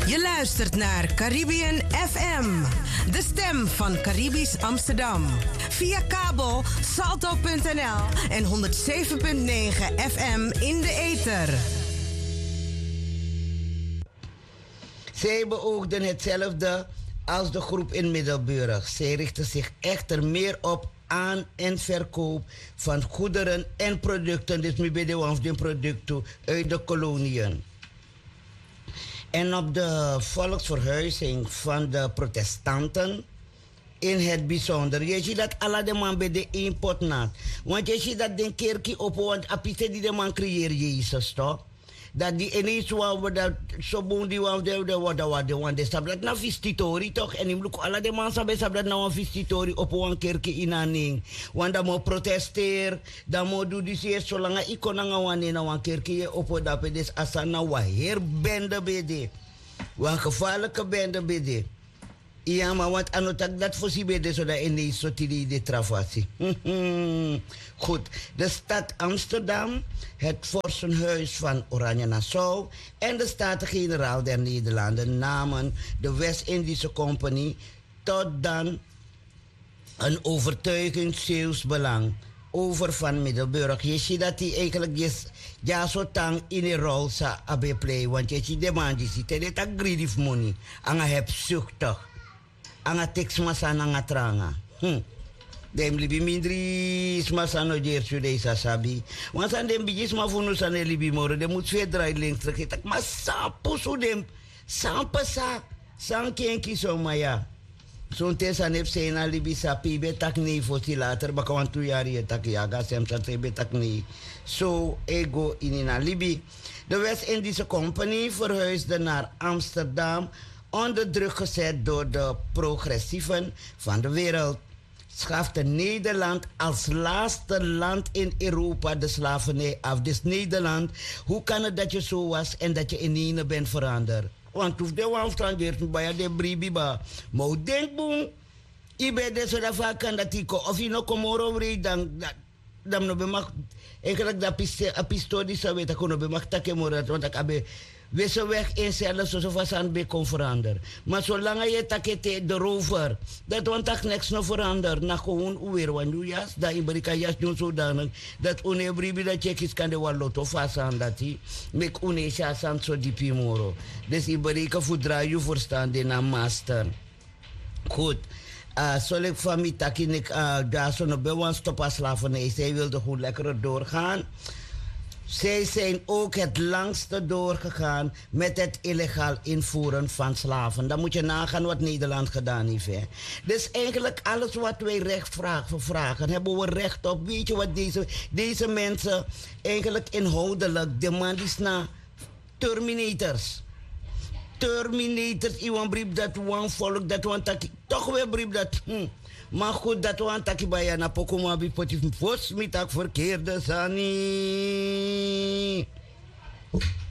Je luistert naar Caribbean FM, de stem van Caribisch Amsterdam. Via kabel salto.nl en 107.9 FM in de ether. Zij beoogden hetzelfde als de groep in Middelburg. Zij richten zich echter meer op aan- en verkoop van goederen en producten, dus bij de producten uit de koloniën. En op de volksverhuizing van de protestanten in het bijzonder. Je ziet dat alle de man bij de import na. Want je ziet dat de kerkie op, want apite die de man creëert Jezus toch? Dat die ineens waar dat zo boon die wat de stap dat na vistitori toch en ik bedoel alle de man sabe dat na een vistitori op een kerk in aaning want dan moet protesteer dan moet doen die zeer zolang ik kon aan wanneer na een kerk op dat pedes asana wa heer bende bede wa gevaarlijke bende bede. Ja, maar wat anotak dat voorzien bij zodat ineens zo die travatie. Goed, de stad Amsterdam, het Vorstenhuis van Oranje-Nassau en de Staten-Generaal der Nederlanden namen de West-Indische Compagnie tot dan een overtuigend Zeeuws-belang over van Middelburg. Je ziet dat hij eigenlijk ja zo tang in de rol sa abe play, want je ziet de man die ziet dat hij greedy money, en hij heeft zuchtig. Anga teks masana nga tranga. Dem libi mindri smasano jersu de sasabi. Want aan dem bijis ma funu sane libi moro. Dem moet weer draai links terug. Tak ma sapu su dem. Sampa sa. San kenki so maya. Zo'n test aan heb sena libi sapi betak nee voor die later. Baka want 2 jaar je tak yaga sem sa te betak nee. So ego inina libi. De West-Indische Compagnie verhuisde naar Amsterdam onder druk gezet door de progressieven van de wereld. Schafte Nederland als laatste land in Europa de slavernij af. Dus Nederland, hoe kan het dat je zo was en dat je in ene bent veranderd? Want hoef de wanstrandeert bij de bribiba. Maar denk boem, je bent zo dat vaak kan dat ik of je nog komoro dan no bemak eigenlijk dat pistool zou weten kon bemak takemorat want ik heb we zijn weg instellen zoals aan bij kon veranderen. Maar zolang je takete de rover, dat want dat niks nog verandert, na gewoon weer want nu jas, dat in Amerika jas doen zodanig dat onebribi dat checkjes kan de walloto vast aan dat hij met onesha san zo diep moro. Dus in Amerika voedra je verstaan de na master. Goed. Zal ik van mij takken ik daar zo'n bewan stoppen slavernij. Zij wilde goed lekker doorgaan. Zij zijn ook het langste doorgegaan met het illegaal invoeren van slaven. Dan moet je nagaan wat Nederland gedaan heeft. Hè. Dus eigenlijk alles wat wij recht vragen, hebben we recht op. Weet je wat deze mensen eigenlijk inhoudelijk, de man is naar Terminators. Terminators, iemand brief dat one volk, dat one taki. Toch weer brief dat. Maar goed, dat one taki bij na pokoma bi potif. Vos mitak verkeerde sani.